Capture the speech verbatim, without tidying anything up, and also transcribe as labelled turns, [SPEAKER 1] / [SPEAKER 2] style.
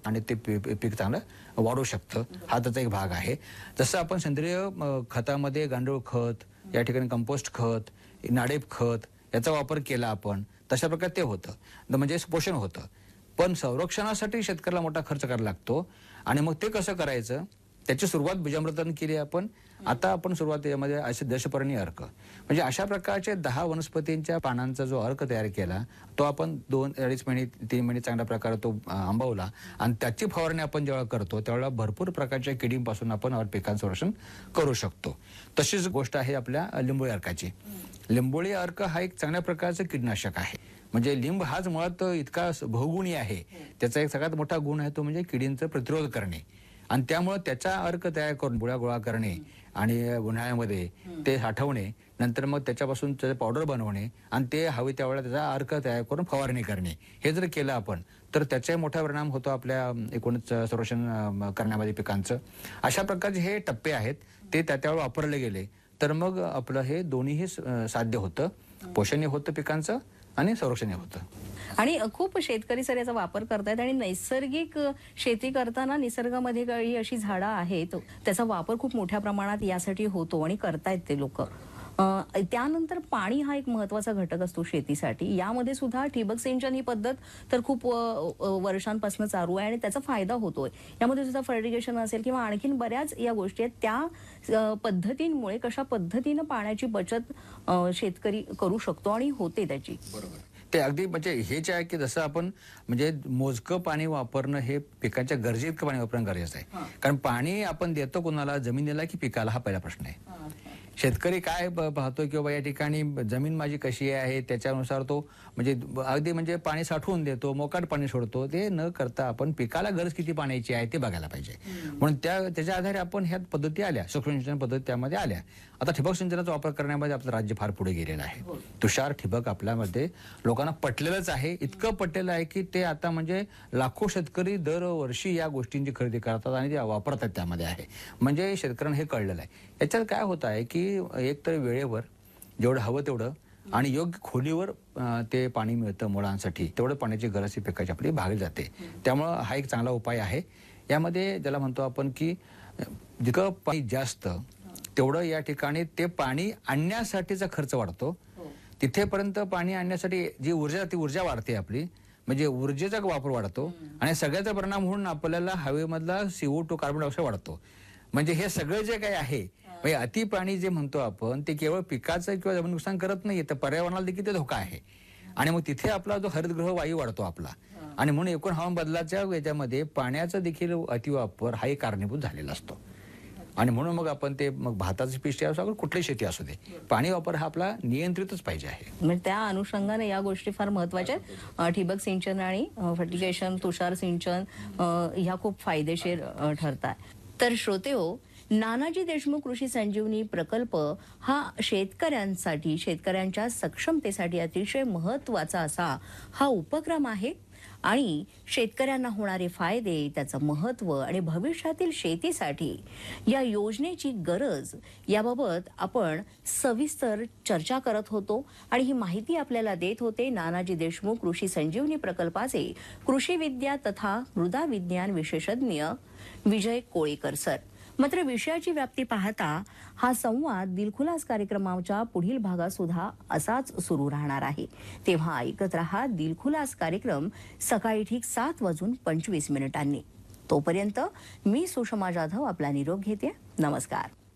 [SPEAKER 1] आणि ते पीक चांगलं वाढू शकतं. हा त्याचा एक भाग आहे. जसं आपण सेंद्रिय खतामध्ये गांडूळ खत, या ठिकाणी कंपोस्ट खत, नाडेप खत याचा वापर केला आपण, तशा प्रकारे ते होतं, म्हणजे पोषण होतं. पण संरक्षणासाठी शेतकऱ्याला मोठा खर्च करायला लागतो आणि मग ते कसं करायचं, त्याची सुरुवात बीजामृताने केली आपण. आता आपण सुरुवात यामध्ये असे दशपर्णी अर्क, म्हणजे अशा प्रकारचे दहा वनस्पतींच्या पानांचा जो अर्क तयार केला, तो आपण दोन अडीच महिने तीन महिने चांगल्या प्रकारे तो आंबवला आणि त्याची फवारणी आपण जेव्हा करतो त्यावेळेला भरपूर प्रकारच्या किडींपासून आपण पिकांचं संरक्षण करू शकतो. तशीच गोष्ट आहे आपल्या लिंबोळी अर्काची. लिंबोळी अर्क हा एक चांगल्या प्रकारचं कीटनाशक आहे. म्हणजे लिंब हाच मुळात इतका बहुगुणी आहे. त्याचा एक सगळ्यात मोठा गुण आहे तो म्हणजे किडींचा प्रतिरोध करणे आणि त्यामुळे त्याचा अर्क तयार करून गोळा गोळा करणे आणि उन्हाळ्यामध्ये ते साठवणे, नंतर मग त्याच्यापासून त्याचं पावडर बनवणे आणि ते हवे त्यावेळेला त्याचा अर्क तयार करून फवारणी करणे, हे जर केलं आपण तर त्याचाही मोठा परिणाम होतो आपल्या एकूणच संरक्षण करण्यामध्ये पिकांचं. अशा प्रकारचे हे टप्पे आहेत, ते त्या त्यावेळेला वापरले गेले तर मग आपलं हे दोन्हीही साध्य होतं, पोषणही होतं पिकांचं आणि संरक्षण होतं.
[SPEAKER 2] आणि खूप शेतकरी सर याचा वापर करतायत आणि नैसर्गिक शेती करताना निसर्गामध्ये काही अशी झाडं आहेत त्याचा वापर खूप मोठ्या प्रमाणात यासाठी होतो आणि करतायत ते लोक. त्यानंतर पाणी हा एक महत्त्वाचा घटक असतो शेतीसाठी. यामध्ये सुद्धा ठिबक सिंचन ही पद्धत तर खूप वर्षांपासून चालू आहे आणि त्याचा फायदा होतोय. यामध्ये सुद्धा फर्टिगेशन असेल किंवा आणखीन बऱ्याच या गोष्टी आहेत, त्या पद्धतींमुळे कशा पद्धतीनं पाण्याची बचत शेतकरी करू शकतो आणि होते त्याची.
[SPEAKER 1] बरोबर, ते अगदी म्हणजे हे जे आहे की जसं आपण म्हणजे मोजकं पाणी वापरणं हे पिकांच्या गरजेइतकं पाणी वापरणं गरजेचं आहे. कारण पाणी आपण देतो कोणाला, जमिनीला की पिकाला, हा पहिला प्रश्न आहे. शेतकरी काय पाहतो की बाबा या ठिकाणी जमीन माझी कशी आहे त्याच्यानुसार तो म्हणजे अगदी म्हणजे पाणी साठवून देतो, मोकाट पाणी सोडतो. ते न करता आपण पिकाला गरज किती पाण्याची आहे ते बघायला पाहिजे. म्हणून त्या त्याच्या आधारे आपण ह्या पद्धती आल्या, सूक्ष्म सिंचन पद्धती त्यामध्ये आल्या. आता ठिबक सिंचनाचा वापर करण्यामध्ये आपलं राज्य फार पुढे गेलेलं आहे. तुषार ठिबक आपल्यामध्ये लोकांना पटलेलंच आहे, इतकं पटलेलं आहे की ते आता म्हणजे लाखो शेतकरी दरवर्षी या गोष्टींची खरेदी करतात आणि ते वापरतात त्यामध्ये आहे. म्हणजे शेतकऱ्यांना हे कळलेलं आहे. याच्यात काय होत आहे की एक तर वेळेवर जेवढं हवं तेवढं आणि योग्य खोलीवर ते पाणी मिळतं मुळांसाठी, तेवढं पाण्याची गरज ही पिकाची आपली भागली जाते. त्यामुळं हा एक चांगला उपाय आहे. यामध्ये ज्याला म्हणतो आपण की जितकं पाणी जास्त तेवढं या ठिकाणी ते पाणी आणण्यासाठीचा खर्च वाढतो. तिथेपर्यंत पाणी आणण्यासाठी जी ऊर्जा ती ऊर्जा वाढते आपली, म्हणजे ऊर्जेचा वापर वाढतो आणि सगळ्याचा परिणाम होऊन आपल्याला हवेमधला सीओ टू कार्बन डायऑक्साईड वाढतो. म्हणजे हे सगळं जे काही आहे म्हणजे अति पाणी जे म्हणतो आपण ते केवळ पिकाचं किंवा जमीन नुकसान करत नाही, तर पर्यावरणाला देखील ते धोका आहे. आणि मग तिथे आपला जो हरितगृह वायू वाढतो आपला आणि म्हणून एकूण हवामान बदलाच्या याच्यामध्ये पाण्याचा देखील अतिवापर हा एक कारणीभूत झालेला असतो. आणि म्हणून मग आपण ते मग भाताची पिष्टी असो कुठली शेती असू दे, पाणी वापर हा आपला नियंत्रितच पाहिजे आहे.
[SPEAKER 2] म्हणजे त्या अनुषंगाने या गोष्टी फार महत्त्वाच्या आहेत. ठिबक सिंचन आणि फर्टिगेशन, तुषार सिंचन ह्या खूप फायदेशीर ठरतात. तर श्रोतेहो, नानाजी देशमुख कृषी संजीवनी प्रकल्प हा शेतकऱ्यांसाठी, शेतकऱ्यांच्या सक्षमतेसाठी अतिशय महत्त्वाचा असा हा उपक्रम आहे आणि शेतकऱ्यांना होणारे फायदे, त्याचं महत्त्व आणि भविष्यातील शेतीसाठी या योजनेची गरज याबाबत आपण सविस्तर चर्चा करत होतो आणि ही माहिती आपल्याला देत होते नानाजी देशमुख कृषी संजीवनी प्रकल्पाचे कृषी विद्या तथा मृदा विज्ञान विशेषज्ञ विजय कोळेकर सर. मात्र विषयाची व्याप्ती पाहता हा संवाद दिलखुलास कार्यक्रमाच्या पुढील भागात सुद्धा असाच सुरू राहणार आहे. तेव्हा ऐकत रहा दिलखुलास कार्यक्रम सकाळी ठीक सात वाजून पंचवीस मिनिटांनी. तोपर्यंत मी सुषमा जाधव आपला निरोप घेते. नमस्कार.